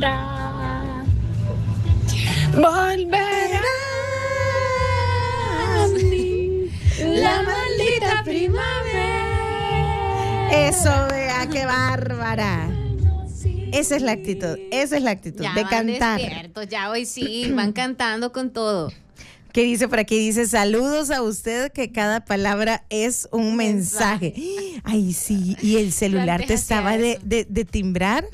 volverá. Volverá la maldita primavera. Eso, vea, qué bárbara. Esa es la actitud Ya de van cantar. despiertos, ya hoy sí, van cantando con todo. ¿Qué dice por aquí? Dice, saludos a usted, que cada palabra es un mensaje. Ay, sí, y el celular antes te estaba hacía de timbrar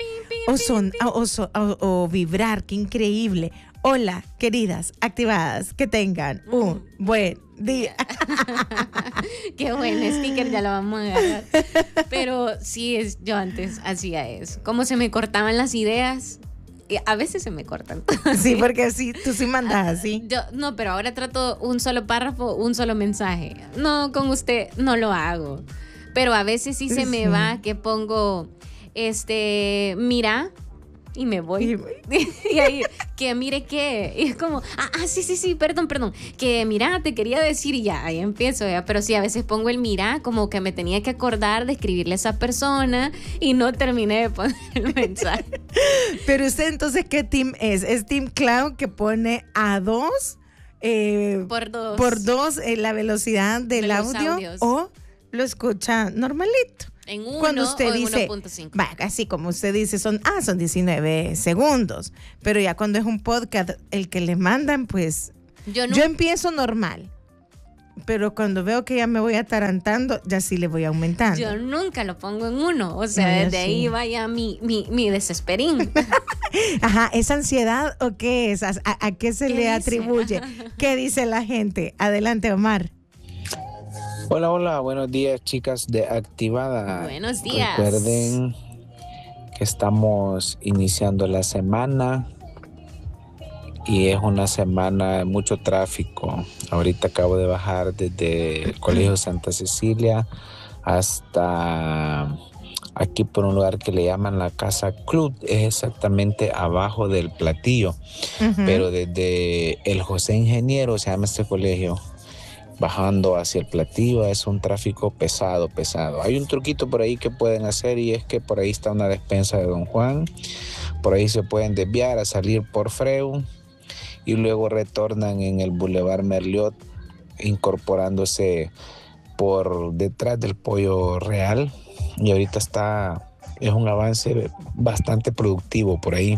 o vibrar, qué increíble. Hola, queridas, activadas, que tengan un buen día. Qué buen sticker, ya lo vamos a agarrar. Pero sí, yo antes hacía eso. Como se me cortaban las ideas, y a veces se me cortan. Sí, porque sí, tú sí mandas así. No, pero ahora trato un solo párrafo, un solo mensaje. No, con usted no lo hago. Pero a veces sí se me va que pongo, mira, y me voy. Y ahí, que mire qué. Y es como, sí, perdón. Que mira, te quería decir y ya, ahí empiezo, ya. Pero sí, a veces pongo el mira, como que me tenía que acordar de escribirle a esa persona y no terminé de poner el mensaje. Pero usted entonces, ¿qué team es? ¿Es Team Cloud que pone a 2? Por 2 la velocidad del audio, audios. o lo escucha normalito. En 1 Cuando usted o en dice, 1.5. así como usted dice, son 19 segundos. Pero ya cuando es un podcast, el que le mandan, pues yo empiezo normal. Pero cuando veo que ya me voy atarantando, ya sí le voy aumentando. Yo nunca lo pongo en 1. O sea, No, desde ahí vaya mi desesperín. Ajá, ¿es ansiedad o qué es? ¿A qué se le atribuye? ¿Qué dice la gente? Adelante, Omar. Hola, buenos días, chicas de Activada. Buenos días. Recuerden que estamos iniciando la semana y es una semana de mucho tráfico. Ahorita acabo de bajar desde el Colegio Santa Cecilia hasta aquí por un lugar que le llaman la Casa Club. Es exactamente abajo del Platillo. Pero desde el José Ingeniero se llama este colegio, bajando hacia el Platillo, es un tráfico pesado. Hay un truquito por ahí que pueden hacer, y es que por ahí está una despensa de Don Juan. Por ahí se pueden desviar a salir por Freu y luego retornan en el Boulevard Merliot, incorporándose por detrás del Pollo Real. Y ahorita es un avance bastante productivo por ahí.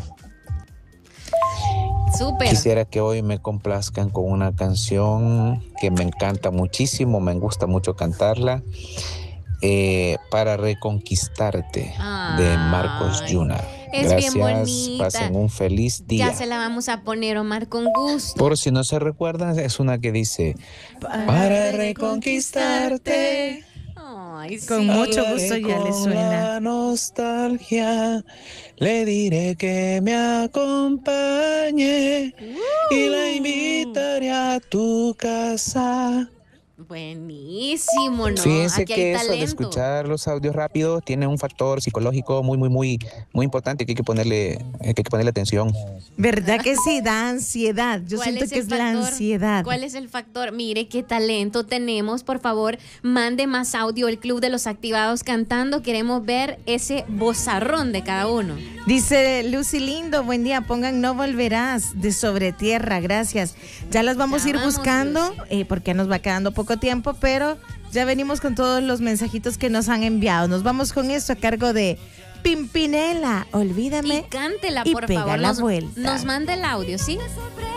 Súper. Quisiera que hoy me complazcan con una canción que me encanta muchísimo, me gusta mucho cantarla, Para Reconquistarte, de Marcos Yuna. Es Gracias, bien bonita. pasen un feliz día. Ya se la vamos a poner, Omar, con gusto. Por si no se recuerdan, es una que dice, para reconquistarte. Ay, sí. Con mucho gusto ya le Con suena. la nostalgia le diré que me acompañe y la invitaré a tu casa. Buenísimo, ¿no? Fíjense Aquí que hay eso de talento. escuchar los audios rápidos tiene un factor psicológico muy importante que hay que ponerle atención. ¿Verdad que sí? Da ansiedad. Yo siento que es la ansiedad. ¿Cuál es el factor? Mire qué talento tenemos. Por favor, mande más audio. El Club de los Activados cantando. Queremos ver ese vozarrón de cada uno. Dice Lucy Lindo, buen día, pongan No Volverás de Sobre Tierra, gracias. Ya las vamos a ir buscando, porque nos va quedando poco tiempo, pero ya venimos con todos los mensajitos que nos han enviado. Nos vamos con esto a cargo de Pimpinela, Olvídame. Y cántela, y por pega favor. la vuelta. Nos manda el audio, ¿sí?